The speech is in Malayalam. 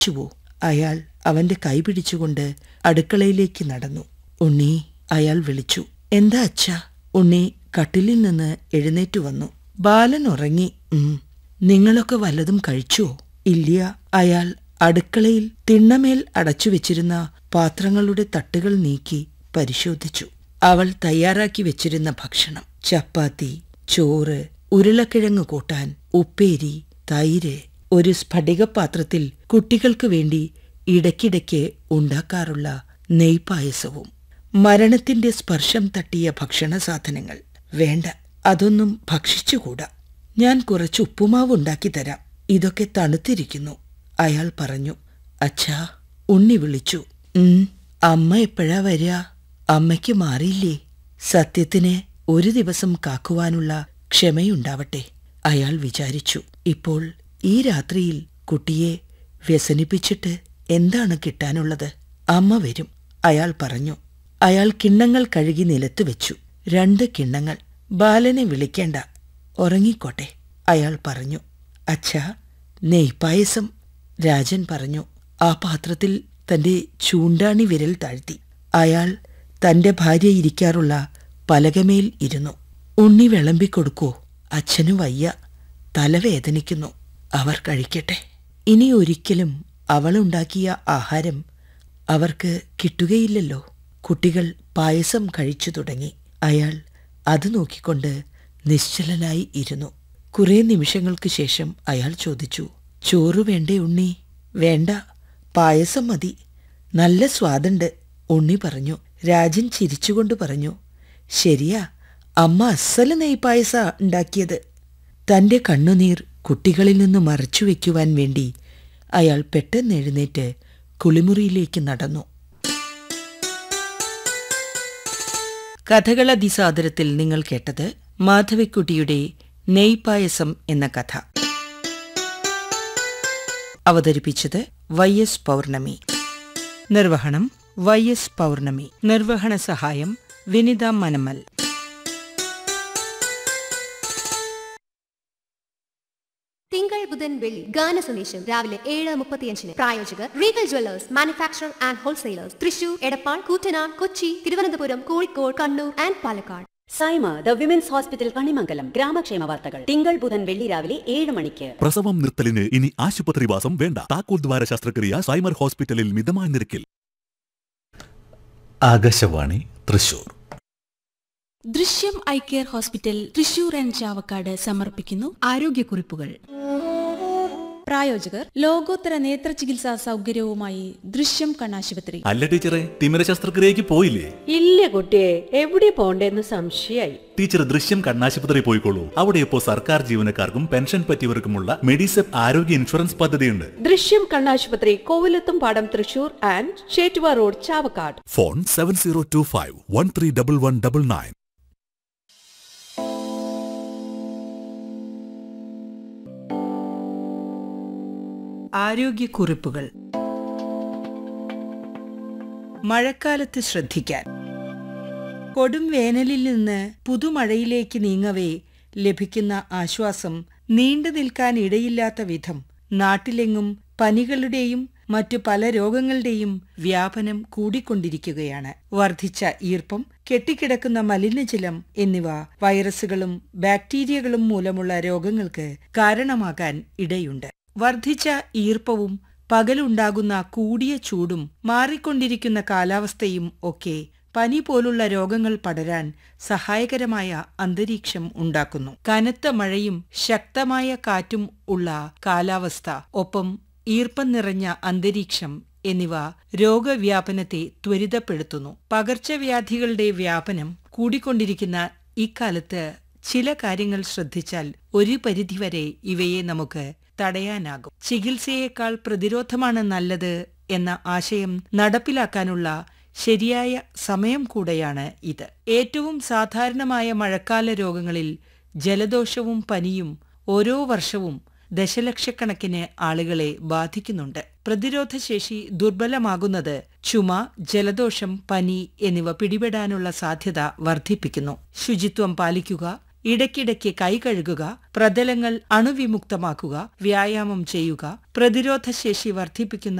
ുവോ? അയാൾ അവന്റെ കൈ പിടിച്ചുകൊണ്ട് അടുക്കളയിലേക്ക് നടന്നു. ഉണ്ണി, അയാൾ വിളിച്ചു. എന്താ അച്ഛാ? ഉണ്ണി കട്ടിലിൽ നിന്ന് എഴുന്നേറ്റു വന്നു. ബാലൻ ഉറങ്ങി. നിങ്ങളൊക്കെ വല്ലതും കഴിച്ചോ? ഇല്ല. അയാൾ അടുക്കളയിൽ തിണ്ണമേൽ അടച്ചുവെച്ചിരുന്ന പാത്രങ്ങളുടെ തട്ടുകൾ നീക്കി പരിശോധിച്ചു. അവൾ തയ്യാറാക്കി വെച്ചിരുന്ന ഭക്ഷണം: ചപ്പാത്തി, ചോറ്, ഉരുളക്കിഴങ്ങ് കൂട്ടാൻ, ഉപ്പേരി, തൈര്, ഒരു സ്ഫടികപാത്രത്തിൽ കുട്ടികൾക്ക് വേണ്ടി ഇടയ്ക്കിടയ്ക്ക് ഉണ്ടാക്കാറുള്ള നെയ്പായസവും. മരണത്തിന്റെ സ്പർശം തട്ടിയ ഭക്ഷണ സാധനങ്ങൾ. വേണ്ട, അതൊന്നും ഭക്ഷിച്ചുകൂടാ. ഞാൻ കുറച്ച് ഉപ്പുമാവ് ഉണ്ടാക്കി തരാം. ഇതൊക്കെ തണുത്തിരിക്കുന്നു, അയാൾ പറഞ്ഞു. അച്ഛാ, ഉണ്ണി വിളിച്ചു. അമ്മ എപ്പോഴാ വരിക? അമ്മയ്ക്ക് മാറിയില്ലേ? സത്യത്തിന് ഒരു ദിവസം കാക്കുവാനുള്ള ക്ഷമയുണ്ടാവട്ടെ, അയാൾ വിചാരിച്ചു. ഇപ്പോൾ ഈ രാത്രിയിൽ കുട്ടിയെ വ്യസനിപ്പിച്ചിട്ട് എന്താണ് കിട്ടാനുള്ളത്? അമ്മ വരും, അയാൾ പറഞ്ഞു. അയാൾ കിണ്ണങ്ങൾ കഴുകി നിലത്ത് വെച്ചു. 2 കിണ്ണങ്ങൾ. ബാലനെ വിളിക്കേണ്ട, ഉറങ്ങിക്കോട്ടെ, അയാൾ പറഞ്ഞു. അച്ഛാ, നെയ്പായസം, രാജൻ പറഞ്ഞു. ആ പാത്രത്തിൽ തന്റെ ചൂണ്ടാണി വിരൽ താഴ്ത്തി. അയാൾ തന്റെ ഭാര്യ ഇരിക്കാറുള്ള പലകമേൽ ഇരുന്നു. ഉണ്ണി വിളമ്പിക്കൊടുക്കോ? അച്ഛനു വയ്യ, തലവേദനിക്കുന്നു. അവർ കഴിക്കട്ടെ. ഇനി ഒരിക്കലും അവളുണ്ടാക്കിയ ആഹാരം അവർക്ക് കിട്ടുകയില്ലല്ലോ. കുട്ടികൾ പായസം കഴിച്ചു തുടങ്ങി. അയാൾ അത് നോക്കിക്കൊണ്ട് നിശ്ചലനായി ഇരുന്നു. കുറെ നിമിഷങ്ങൾക്ക് ശേഷം അയാൾ ചോദിച്ചു. ചോറ് വേണ്ടേ ഉണ്ണി? വേണ്ട, പായസം മതി. നല്ല സ്വാദുണ്ട്, ഉണ്ണി പറഞ്ഞു. രാജൻ ചിരിച്ചുകൊണ്ട് പറഞ്ഞു. ശരിയാ, അമ്മ അസ്സല് നെയ്പായസ ഉണ്ടാക്കിയത്. തന്റെ കണ്ണുനീർ കുട്ടികളിൽ നിന്ന് മറച്ചുവെക്കുവാൻ വേണ്ടി അയാൾ പെട്ടെന്ന് എഴുന്നേറ്റ് കുളിമുറിയിലേക്ക് നടന്നു. കഥകളതിസാദരത്തിൽ നിങ്ങൾ കേട്ടത് മാധവിക്കുട്ടിയുടെ നെയ്പായസം എന്ന കഥ. അവതരിപ്പിച്ചത് YS പൗർണമി. നിർവഹണം YS പൗർണമി. നിർവഹണ സഹായം വിനിത മനമൽ. തിങ്കൾ, ബുധൻ, വെള്ളി ഗാന സന്ദേശം രാവിലെ 7:35. പ്രായോജകർ Regal Jewellers, manufacturer and wholesalers, Thrissur, Edappal, Koottanad, Kochi, Thiruvananthapuram, Kozhikode, Kannur and Palakkad. Saima the women's hospital Kanimangalam. ഗ്രാമക്ഷേമ വാർത്തകൾ തിങ്കൾ, ബുധൻ, വെള്ളി രാവിലെ 7 മണിക്ക്. പ്രസവം നിർത്തലിന് ഇനി ആശുപത്രിവാസം വേണ്ട. താക്കോൽ ദ്വാര ശസ്ത്രക്രിയ സൈമർ ഹോസ്പിറ്റലിൽ മിതമായ നിരക്കിൽ. ആകാശവാണി തൃശൂർ. ദൃശ്യം eye care hospital Thrissur and Chavakkad സമർപ്പിക്കുന്നു ആരോഗ്യക്കുറിപ്പുകൾ. പ്രായോജകർ ലോകോത്തര നേത്ര ചികിത്സാ സൗകര്യവുമായി ദൃശ്യം കണ്ണാശുപത്രി. അല്ല ടീച്ചറെ, തിമിര ശസ്ത്രക്രിയക്ക് പോയില്ലേ? ഇല്ല കുട്ടിയെ, എവിടെ പോണ്ടേന്ന് സംശയായി. ടീച്ചർ ദൃശ്യം കണ്ണാശുപത്രി പോയിക്കോളൂ. അവിടെ ഇപ്പോൾ സർക്കാർ ജീവനക്കാർക്കും പെൻഷൻ പറ്റിയവർക്കുമുള്ള മെഡിസെപ്പ് ആരോഗ്യ ഇൻഷുറൻസ് പദ്ധതിയുണ്ട്. ദൃശ്യം കണ്ണാശുപത്രി, കോവിലത്തും പാടം, Thrissur and Chettuva road, Chavakkad. Phone 7025131199. ആരോഗ്യക്കുറിപ്പുകൾ. മഴക്കാലത്ത് ശ്രദ്ധിക്കാൻ. കൊടും വേനലിൽ നിന്ന് പുതുമഴയിലേക്ക് നീങ്ങവേ ലഭിക്കുന്ന ആശ്വാസം നീണ്ടു നിൽക്കാൻ ഇടയില്ലാത്ത വിധം നാട്ടിലെങ്ങും പനികളുടെയും മറ്റു പല രോഗങ്ങളുടെയും വ്യാപനം കൂടിക്കൊണ്ടിരിക്കുകയാണ്. വർദ്ധിച്ച ഈർപ്പം, കെട്ടിക്കിടക്കുന്ന മലിനജലം എന്നിവ വൈറസുകളും ബാക്ടീരിയകളും മൂലമുള്ള രോഗങ്ങൾക്ക് കാരണമാകാൻ ഇടയുണ്ട്. വർദ്ധിച്ച ഈർപ്പവും പകലുണ്ടാകുന്ന കൂടിയ ചൂടും മാറിക്കൊണ്ടിരിക്കുന്ന കാലാവസ്ഥയും ഒക്കെ പനി പോലുള്ള രോഗങ്ങൾ പടരാൻ സഹായകരമായ അന്തരീക്ഷം ഉണ്ടാക്കുന്നു. കനത്ത മഴയും ശക്തമായ കാറ്റും ഉള്ള കാലാവസ്ഥ, ഒപ്പം ഈർപ്പം നിറഞ്ഞ അന്തരീക്ഷം എന്നിവ രോഗവ്യാപനത്തെ ത്വരിതപ്പെടുത്തുന്നു. പകർച്ചവ്യാധികളുടെ വ്യാപനം കൂടിക്കൊണ്ടിരിക്കുന്ന ഇക്കാലത്ത് ചില കാര്യങ്ങൾ ശ്രദ്ധിച്ചാൽ ഒരു പരിധിവരെ ഇവയെ നമുക്ക് തടയാനാകും. ചികിത്സയേക്കാൾ പ്രതിരോധമാണ് നല്ലത് എന്ന ആശയം നടപ്പിലാക്കാനുള്ള ശരിയായ സമയം കൂടെയാണ് ഇത്. ഏറ്റവും സാധാരണമായ മഴക്കാല രോഗങ്ങളിൽ ജലദോഷവും പനിയും ഓരോ വർഷവും ദശലക്ഷക്കണക്കിന് ആളുകളെ ബാധിക്കുന്നുണ്ട്. പ്രതിരോധശേഷി ദുർബലമാകുന്നത് ചുമ, ജലദോഷം, പനി എന്നിവ പിടിപെടാനുള്ള സാധ്യത വർദ്ധിപ്പിക്കുന്നു. ശുചിത്വം പാലിക്കുക, ഇടയ്ക്കിടയ്ക്ക് കൈ കഴുകുക, പ്രതലങ്ങൾ അണുവിമുക്തമാക്കുക, വ്യായാമം ചെയ്യുക, പ്രതിരോധശേഷി വർദ്ധിപ്പിക്കുന്ന